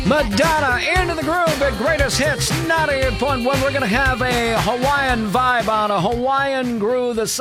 Madonna, Into the Groove at Greatest Hits 98.1. We're going to have a Hawaiian vibe on, a Hawaiian groove, the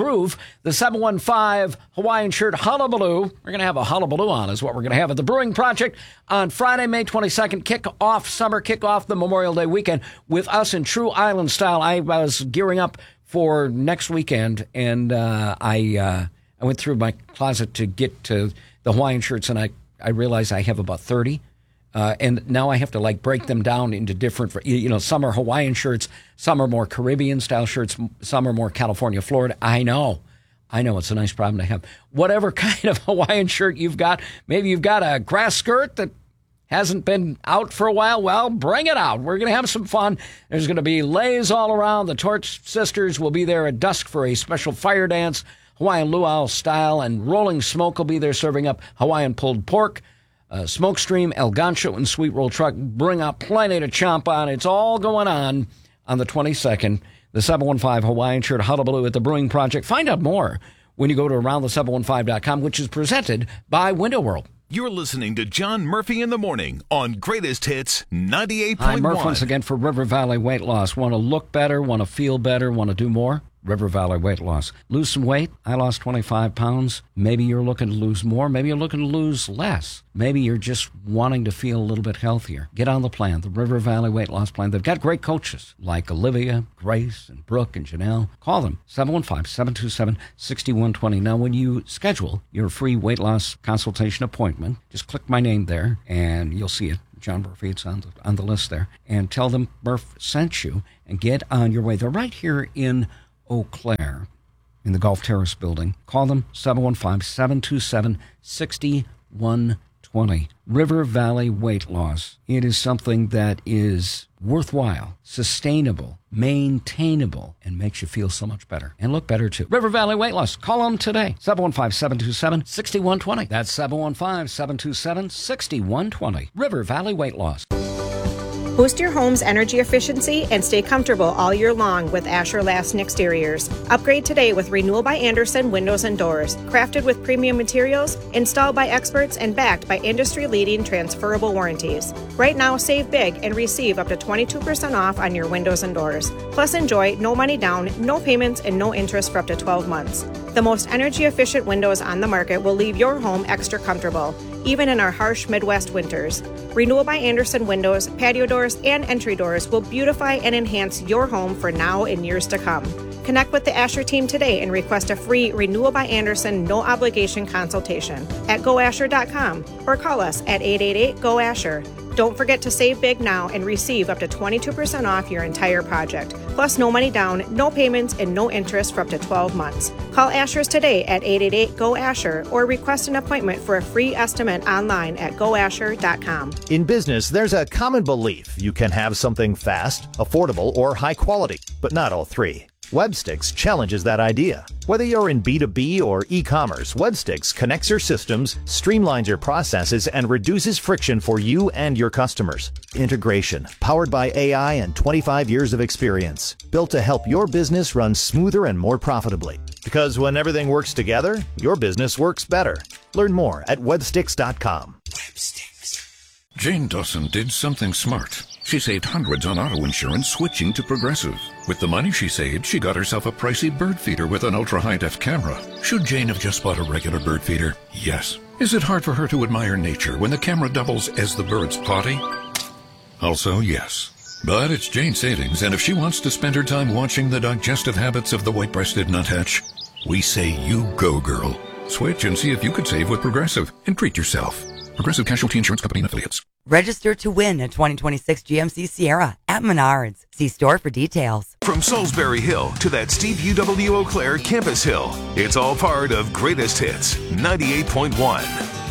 715 Hawaiian shirt, Hullabaloo. We're going to have a Hullabaloo on is what we're going to have at the Brewing Project on Friday, May 22nd. Summer kickoff the Memorial Day weekend with us in true island style. I was gearing up for next weekend, and I went through my closet to get to the Hawaiian shirts, and I realized I have about 30. And now I have to break them down into different, some are Hawaiian shirts, some are more Caribbean style shirts, some are more California, Florida. I know. It's a nice problem to have. Whatever kind of Hawaiian shirt you've got, maybe you've got a grass skirt that hasn't been out for a while. Well, bring it out. We're going to have some fun. There's going to be leis all around. The Torch Sisters will be there at dusk for a special fire dance, Hawaiian luau style, and Rolling Smoke will be there serving up Hawaiian pulled pork. Smokestream, El Gancho, and Sweet Roll Truck bring out plenty to chomp on. It's all going on the 22nd. The 715 Hawaiian shirt, Hullabaloo at the Brewing Project. Find out more when you go to aroundthe715.com, which is presented by Window World. You're listening to John Murphy in the Morning on Greatest Hits 98.1. Hi, Murph once again for River Valley Weight Loss. Want to look better, want to feel better, want to do more? River Valley Weight Loss. Lose some weight. I lost 25 pounds. Maybe you're looking to lose more. Maybe you're looking to lose less. Maybe you're just wanting to feel a little bit healthier. Get on the plan, the River Valley Weight Loss Plan. They've got great coaches like Olivia, Grace, and Brooke, and Janelle. Call them, 715-727-6120. Now, when you schedule your free weight loss consultation appointment, just click my name there, and you'll see it. John Murphy, it's on the list there. And tell them Murph sent you, and get on your way. They're right here in Eau Claire in the Gulf Terrace building. Call them 715-727-6120. River Valley Weight Loss. It is something that is worthwhile, sustainable, maintainable, and makes you feel so much better and look better too. River Valley Weight Loss. Call them today. 715-727-6120. That's 715-727-6120. River Valley Weight Loss. Boost your home's energy efficiency and stay comfortable all year long with Asher Laston Exteriors. Upgrade today with Renewal by Andersen Windows and Doors. Crafted with premium materials, installed by experts, and backed by industry-leading transferable warranties. Right now, save big and receive up to 22% off on your windows and doors. Plus, enjoy no money down, no payments, and no interest for up to 12 months. The most energy-efficient windows on the market will leave your home extra comfortable, even in our harsh Midwest winters. Renewal by Andersen windows, patio doors, and entry doors will beautify and enhance your home for now and years to come. Connect with the Asher team today and request a free Renewal by Andersen no-obligation consultation at goasher.com or call us at 888-GO-ASHER. Don't forget to save big now and receive up to 22% off your entire project. Plus no money down, no payments, and no interest for up to 12 months. Call Asher's today at 888-GO-ASHER or request an appointment for a free estimate online at goasher.com. In business, there's a common belief you can have something fast, affordable, or high quality, but not all three. Webstix challenges that idea. Whether you're in B2B or e-commerce, Webstix connects your systems, streamlines your processes, and reduces friction for you and your customers. Integration, powered by AI and 25 years of experience, built to help your business run smoother and more profitably. Because when everything works together, your business works better. Learn more at webstix.com. Jane Dawson did something smart. She saved hundreds on auto insurance switching to Progressive. With the money she saved, she got herself a pricey bird feeder with an ultra-high-def camera. Should Jane have just bought a regular bird feeder? Yes. Is it hard for her to admire nature when the camera doubles as the bird's potty? Also, yes. But it's Jane's savings, and if she wants to spend her time watching the digestive habits of the white-breasted nuthatch, we say you go, girl. Switch and see if you could save with Progressive and treat yourself. Progressive Casualty Insurance Company and Affiliates. Register to win a 2026 GMC Sierra at Menards. See store for details. From Salisbury Hill to that steep UW Eau Claire campus hill, it's all part of Greatest Hits 98.1.